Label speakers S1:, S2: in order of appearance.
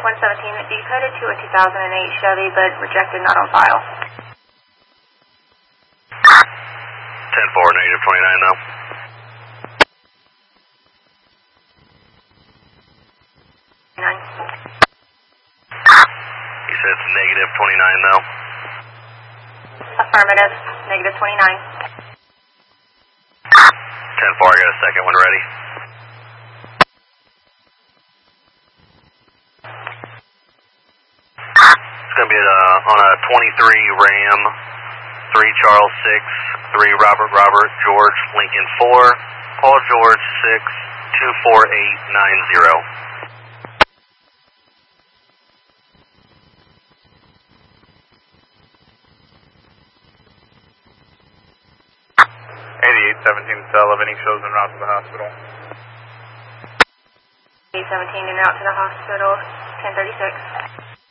S1: 117, decoded to a 2008 Chevy, but rejected, not on file.
S2: 10-4, negative 29 though. You said it's negative 29 though?
S1: Affirmative, negative 29.
S2: 10-4, I got a second one ready. It's going to be on a 23 Ram, 3 Charles 6, 3 Robert Robert, George Lincoln 4, Paul George 6, 24890.
S3: 8817 Sullivan, he shows en route to the hospital.
S1: 817 en route to the hospital, 1036.